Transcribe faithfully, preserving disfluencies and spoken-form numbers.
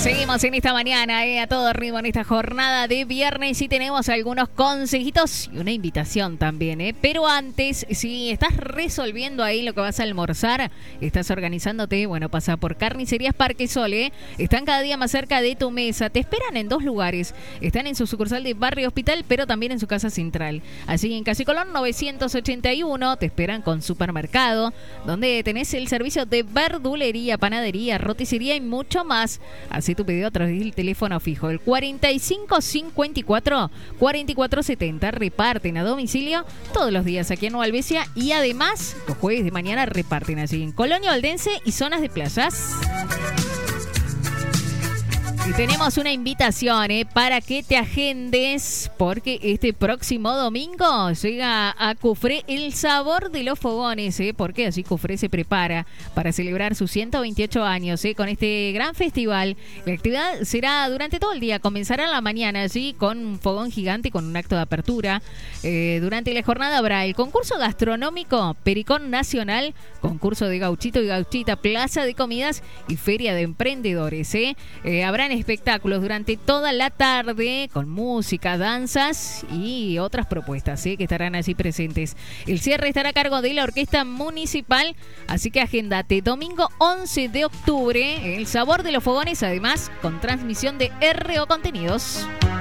Seguimos en esta mañana, eh, a todo ritmo en esta jornada de viernes y tenemos algunos consejitos y una invitación también, eh. Pero antes, si estás resolviendo ahí lo que vas a almorzar, estás organizándote, bueno, pasa por Carnicerías Parque Sol, eh. Están cada día más cerca de tu mesa, te esperan en dos lugares, están en su sucursal de Barrio Hospital, pero también en su casa central. Así en Casi Colón novecientos ochenta y uno, te esperan con supermercado, donde tenés el servicio de verdulería, panadería, roticería y mucho más. Así tu pedido a través del teléfono fijo, el cuarenta y cinco cincuenta y cuatro cuarenta y cuatro setenta. Reparten a domicilio todos los días aquí en Nueva Albesia y además los jueves de mañana reparten allí en Colonia Oldense y zonas de playas. Y tenemos una invitación eh, para que te agendes, porque este próximo domingo llega a Cufré el sabor de los fogones, eh, porque así Cufré se prepara para celebrar sus ciento veintiocho años eh, con este gran festival. La actividad será durante todo el día, comenzará en la mañana allí con un fogón gigante con un acto de apertura. Eh, durante la jornada habrá el concurso gastronómico Pericón Nacional, concurso de gauchito y gauchita, plaza de comidas y feria de emprendedores. Eh. Eh, habrán espectáculos durante toda la tarde con música, danzas y otras propuestas ¿sí? que estarán allí presentes. El cierre estará a cargo de la Orquesta Municipal, así que agéndate domingo once de octubre, el sabor de los fogones, además con transmisión de R O Contenidos.